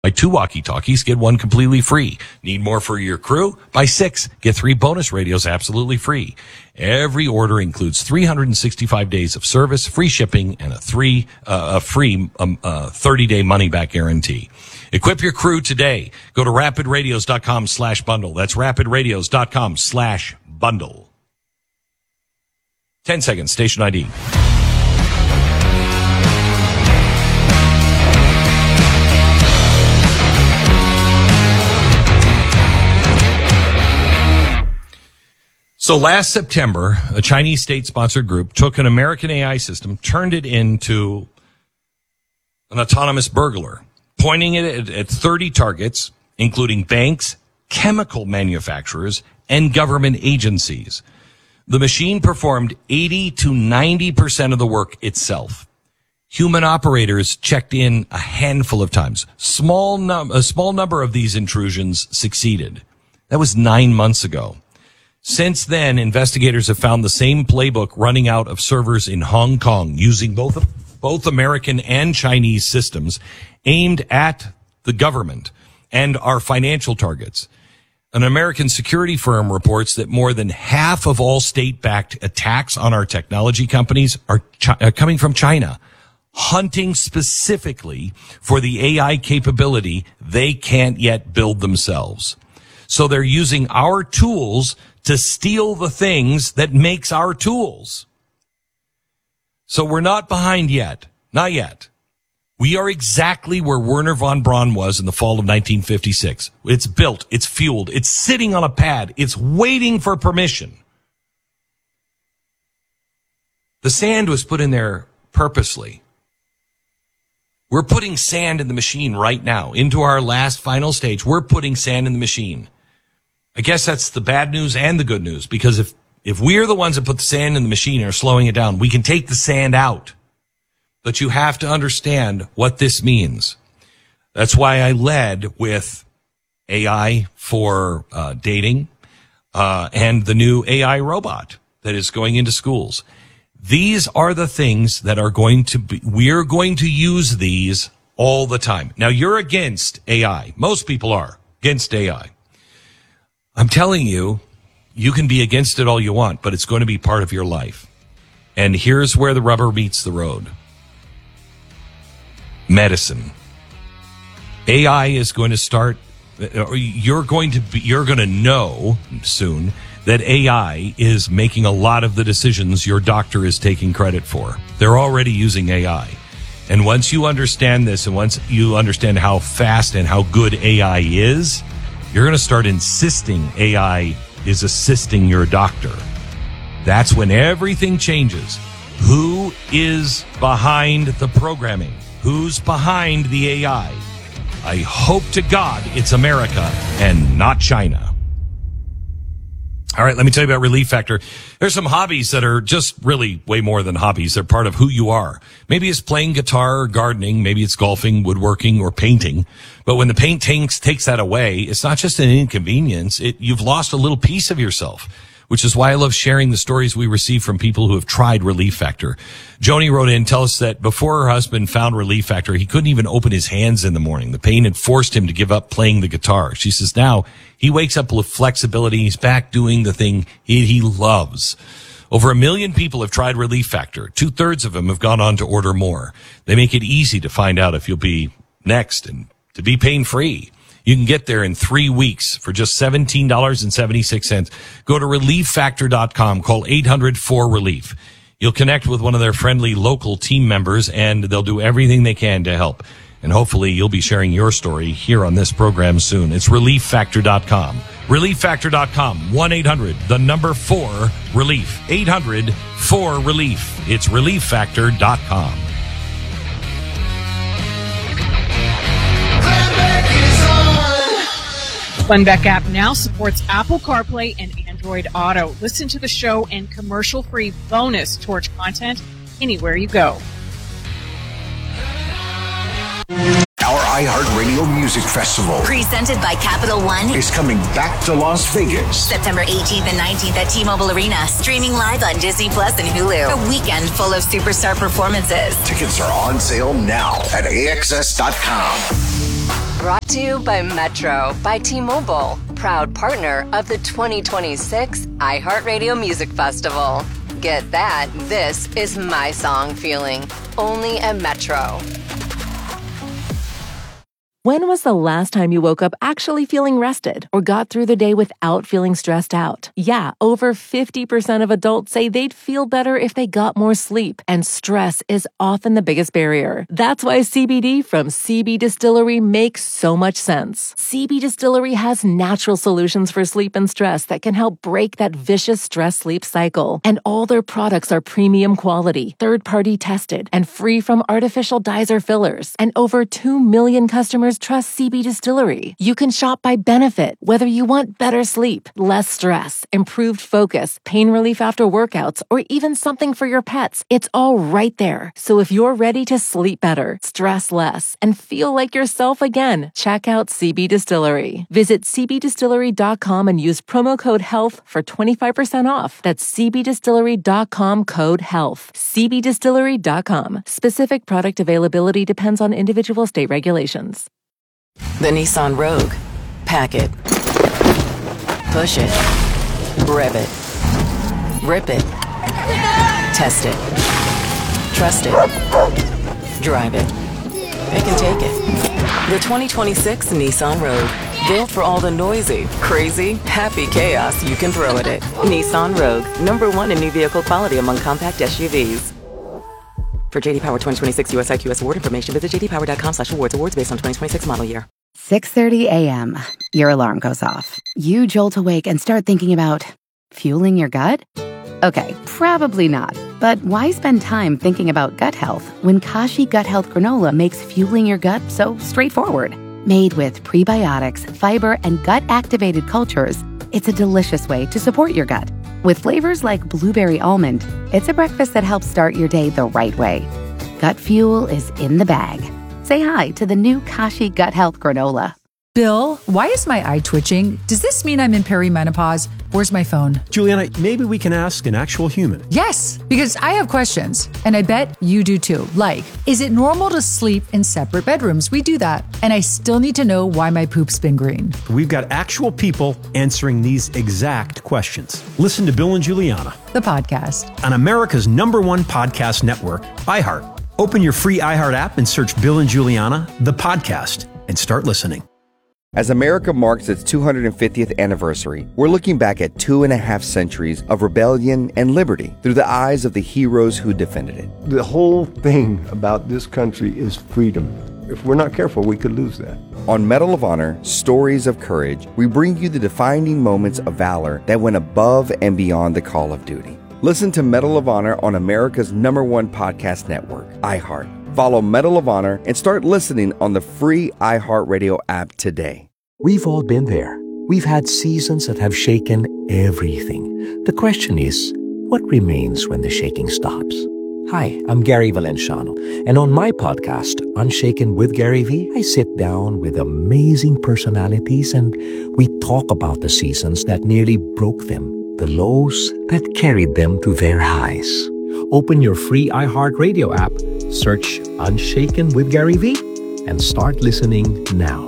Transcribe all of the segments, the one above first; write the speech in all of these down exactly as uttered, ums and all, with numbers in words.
Buy two walkie-talkies, get one completely free. Need more for your crew? Buy six, get three bonus radios absolutely free. Every order includes three hundred sixty-five days of service, free shipping, and a three uh, a free um, uh, thirty-day money-back guarantee. Equip your crew today. Go to rapidradios.com slash bundle. That's rapidradios.com slash bundle. Ten seconds, station I D. So last September, a Chinese state-sponsored group took an American A I system, turned it into an autonomous burglar, pointing it at, at thirty targets, including banks, chemical manufacturers, and government agencies. The machine performed eighty to ninety percent of the work itself. Human operators checked in a handful of times. Small num- a small number of these intrusions succeeded. That was nine months ago. Since then, investigators have found the same playbook running out of servers in Hong Kong using both both American and Chinese systems aimed at the government and our financial targets. An American security firm reports that more than half of all state-backed attacks on our technology companies are chi- uh, coming from China, hunting specifically for the A I capability they can't yet build themselves. So they're using our tools to steal the things that makes our tools. So we're not behind yet. Not yet. We are exactly where Wernher von Braun was in the fall of nineteen fifty-six. It's built, it's fueled, it's sitting on a pad, it's waiting for permission. The sand was put in there purposely. We're putting sand in the machine right now. Into our last final stage, we're putting sand in the machine. I guess that's the bad news and the good news, because if, if we're the ones that put the sand in the machine and are slowing it down, we can take the sand out. But you have to understand what this means. That's why I led with A I for uh, dating uh, and the new A I robot that is going into schools. These are the things that are going to be, we're going to use these all the time. Now, you're against A I. Most people are against A I. I'm telling you, you can be against it all you want, but it's going to be part of your life. And here's where the rubber meets the road. Medicine. A I is going to start, you're going to be, you're going to know soon that A I is making a lot of the decisions your doctor is taking credit for. They're already using A I. And once you understand this, and once you understand how fast and how good A I is, you're going to start insisting A I is assisting your doctor. That's when everything changes. Who is behind the programming? Who's behind the A I? I hope to God it's America and not China. All right, let me tell you about Relief Factor. There's some hobbies that are just really way more than hobbies. They're part of who you are. Maybe it's playing guitar or gardening. Maybe it's golfing, woodworking, or painting. But when the paint takes, takes that away, it's not just an inconvenience. It, you've lost a little piece of yourself, which is why I love sharing the stories we receive from people who have tried Relief Factor. Joni wrote in, tell us that before her husband found Relief Factor, he couldn't even open his hands in the morning. The pain had forced him to give up playing the guitar. She says now he wakes up with flexibility. He's back doing the thing he, he loves. Over a million people have tried Relief Factor. Two-thirds of them have gone on to order more. They make it easy to find out if you'll be next and to be pain-free. You can get there in three weeks for just seventeen dollars and seventy-six cents. Go to relief factor dot com. Call eight hundred four relief. You'll connect with one of their friendly local team members, and they'll do everything they can to help. And hopefully you'll be sharing your story here on this program soon. It's relief factor dot com. relief factor dot com. one eight hundred, the number four, relief. eight hundred four relief. It's relief factor dot com. Funbeck app now supports Apple CarPlay and Android Auto. Listen to the show and commercial-free bonus Torch content anywhere you go. Our iHeartRadio Music Festival, presented by Capital One, is coming back to Las Vegas. September eighteenth and nineteenth at T-Mobile Arena. Streaming live on Disney Plus and Hulu. A weekend full of superstar performances. Tickets are on sale now at A X S dot com. Brought to you by Metro by T-Mobile, proud partner of the twenty twenty-six iHeartRadio Music Festival. Get that, this is my song feeling, only at Metro. When was the last time you woke up actually feeling rested or got through the day without feeling stressed out? Yeah, over fifty percent of adults say they'd feel better if they got more sleep, and stress is often the biggest barrier. That's why C B D from C B Distillery makes so much sense. C B Distillery has natural solutions for sleep and stress that can help break that vicious stress-sleep cycle. And all their products are premium quality, third-party tested, and free from artificial dyes or fillers. And over two million customers trust C B Distillery. You can shop by benefit, whether you want better sleep, less stress, improved focus, pain relief after workouts, or even something for your pets. It's all right there. So if you're ready to sleep better, stress less, and feel like yourself again, check out C B Distillery. Visit c b distillery dot com and use promo code HEALTH for twenty-five percent off. That's c b distillery dot com code HEALTH. c b distillery dot com. Specific product availability depends on individual state regulations. The Nissan Rogue. Pack it. Push it. Rev it. Rip it. Test it. Trust it. Drive it. It can take it. The twenty twenty-six Nissan Rogue. Built for all the noisy, crazy, happy chaos you can throw at it. Nissan Rogue. Number one in new vehicle quality among compact S U Vs. For J D Power twenty twenty-six U S I Q S award information, visit j d power dot com slash awards. Awards based on twenty twenty-six model year. six thirty a.m. Your alarm goes off. You jolt awake and start thinking about fueling your gut? Okay, probably not. But why spend time thinking about gut health when Kashi Gut Health Granola makes fueling your gut so straightforward? Made with prebiotics, fiber, and gut-activated cultures, it's a delicious way to support your gut. With flavors like blueberry almond, it's a breakfast that helps start your day the right way. Gut fuel is in the bag. Say hi to the new Kashi Gut Health Granola. Bill, why is my eye twitching? Does this mean I'm in perimenopause? Where's my phone? Juliana, maybe we can ask an actual human. Yes, because I have questions, and I bet you do too. Like, is it normal to sleep in separate bedrooms? We do that. And I still need to know why my poop's been green. We've got actual people answering these exact questions. Listen to Bill and Juliana, the podcast, on America's number one podcast network, iHeart. Open your free iHeart app and search Bill and Juliana, the podcast, and start listening. As America marks its two hundred fiftieth anniversary, we're looking back at two and a half centuries of rebellion and liberty through the eyes of the heroes who defended it. The whole thing about this country is freedom. If we're not careful, we could lose that. On Medal of Honor, Stories of Courage, we bring you the defining moments of valor that went above and beyond the call of duty. Listen to Medal of Honor on America's number one podcast network, iHeart. Follow Medal of Honor and start listening on the free iHeartRadio app today. We've all been there. We've had seasons that have shaken everything. The question is, what remains when the shaking stops? Hi, I'm Gary Valenciano, and on my podcast, Unshaken with Gary V, I sit down with amazing personalities and we talk about the seasons that nearly broke them, the lows that carried them to their highs. Open your free iHeartRadio app, search Unshaken with Gary V, and start listening now.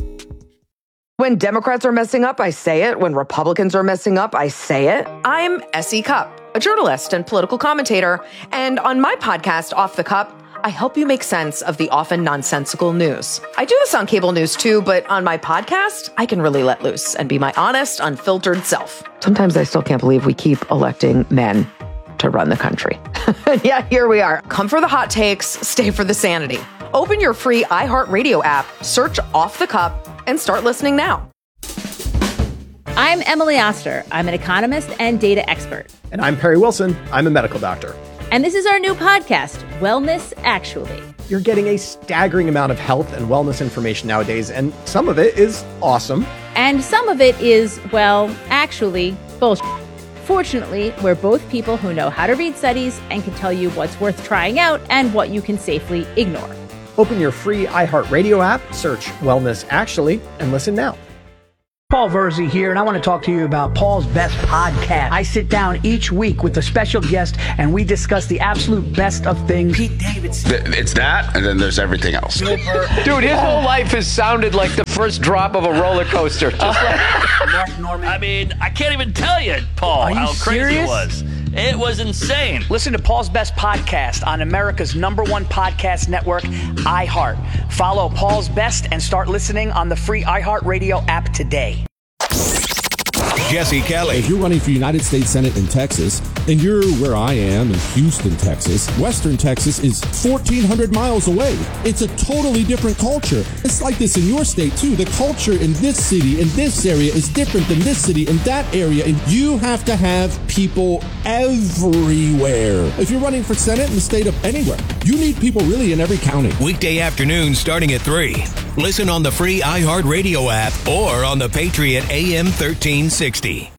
When Democrats are messing up, I say it. When Republicans are messing up, I say it. I'm Essie Cupp, a journalist and political commentator. And on my podcast, Off the Cup, I help you make sense of the often nonsensical news. I do this on cable news too, but on my podcast, I can really let loose and be my honest, unfiltered self. Sometimes I still can't believe we keep electing men to run the country. Yeah, here we are. Come for the hot takes, stay for the sanity. Open your free iHeartRadio app, search Off the Cup, and start listening now. I'm Emily Oster. I'm an economist and data expert. And I'm Perry Wilson. I'm a medical doctor. And this is our new podcast, Wellness Actually. You're getting a staggering amount of health and wellness information nowadays, and some of it is awesome. And some of it is, well, actually, bullshit. Fortunately, we're both people who know how to read studies and can tell you what's worth trying out and what you can safely ignore. Open your free iHeartRadio app, search Wellness Actually, and listen now. Paul Verzi here, and I want to talk to you about Paul's Best Podcast. I sit down each week with a special guest, and we discuss the absolute best of things. Pete Davidson. It's that, and then there's everything else. Dude, his whole life has sounded like the first drop of a roller coaster. Just like Mark Norman. I mean, I can't even tell you, Paul, Are you how crazy serious? it was. It was insane. Listen to Paul's Best Podcast on America's number one podcast network, iHeart. Follow Paul's Best and start listening on the free iHeartRadio app today. Jesse Kelly. If you're running for United States Senate in Texas, and you're where I am in Houston, Texas, Western Texas is fourteen hundred miles away. It's a totally different culture. It's like this in your state, too. The culture in this city, in this area, is different than this city, in that area, and you have to have people everywhere. If you're running for Senate in the state of anywhere, you need people really in every county. Weekday afternoons starting at three. Listen on the free iHeartRadio app or on the Patriot A M thirteen sixty.